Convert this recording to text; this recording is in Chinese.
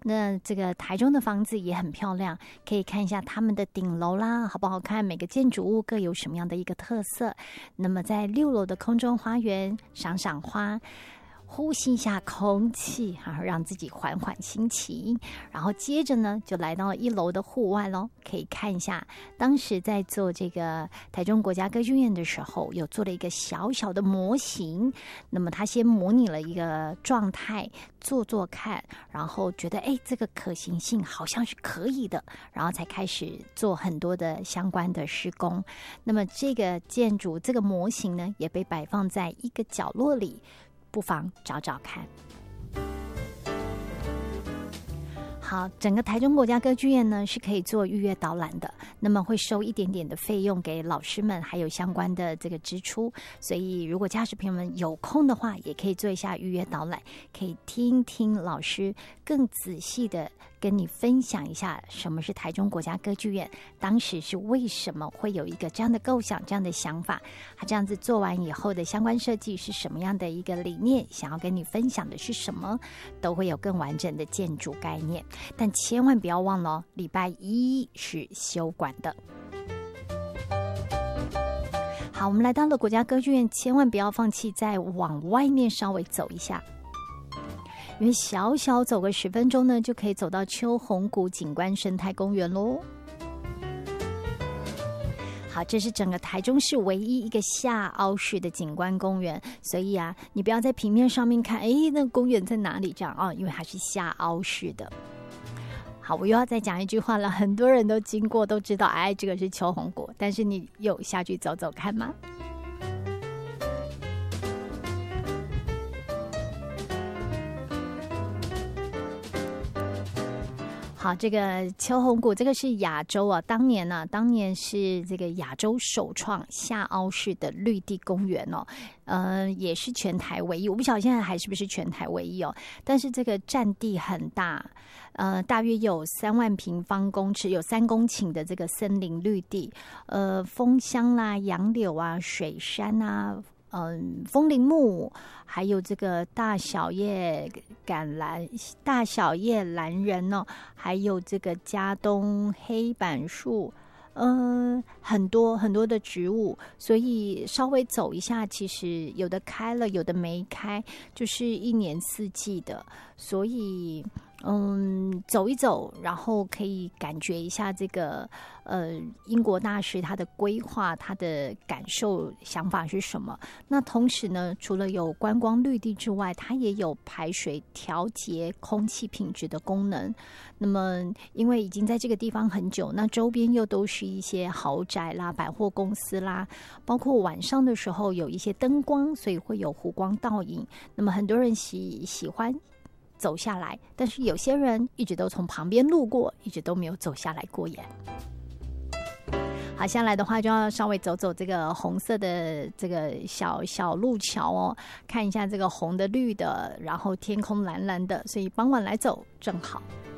那这个台中的房子也很漂亮，可以看一下他们的顶楼啦，好不好看？每个建筑物各有什么样的一个特色。那么在6楼的空中花园赏赏花，呼吸一下空气，让自己缓缓心情。然后接着呢，就来到1楼的户外咯，可以看一下当时在做这个台中国家歌剧院的时候，有做了一个小小的模型。那么他先模拟了一个状态，做看，然后觉得这个可行性好像是可以的，然后才开始做很多的相关的施工。那么这个建筑这个模型呢，也被摆放在一个角落里，不妨找找看。好，整个台中国家歌剧院呢是可以做预约导览的，那么会收一点点的费用给老师们，还有相关的这个支出。所以如果家属朋友们有空的话，也可以做一下预约导览，可以听听老师更仔细的跟你分享一下什么是台中国家歌剧院，当时是为什么会有一个这样的构想，这样的想法，他这样子做完以后的相关设计是什么样的一个理念，想要跟你分享的是什么，都会有更完整的建筑概念。但千万不要忘了礼拜一是休馆的。好，我们来到了国家歌剧院，千万不要放弃再往外面稍微走一下，因为小小走个10分钟呢，就可以走到秋红谷景观生态公园咯。好，这是整个台中市唯一一个下凹式的景观公园，所以啊，你不要在平面上面看，那个公园在哪里这样啊？因为它是下凹式的。好，我又要再讲一句话了，很多人都经过都知道，这个是秋红谷，但是你有下去走走看吗？好，这个秋红谷这个是亚洲啊，当年是这个亚洲首创下凹式的绿地公园哦，也是全台唯一，我不晓得现在还是不是全台唯一哦，但是这个占地很大，大约有3万平方公尺，有3公顷的这个森林绿地，枫香啦、杨柳啊、水杉啊。枫林木，还有这个大小叶兰人哦，还有这个嘉东黑板树，很多很多的植物，所以稍微走一下，其实有的开了，有的没开，就是一年四季的，所以走一走，然后可以感觉一下这个英国大师他的规划，他的感受想法是什么。那同时呢，除了有观光绿地之外，它也有排水调节空气品质的功能。那么因为已经在这个地方很久，那周边又都是一些豪宅啦、百货公司啦，包括晚上的时候有一些灯光，所以会有湖光倒影。那么很多人喜欢走下来，但是有些人一直都从旁边路过，一直都没有走下来过耶。好，下来的话就要稍微走走这个红色的这个小路桥哦，看一下这个红的绿的，然后天空蓝蓝的，所以傍晚来走正好。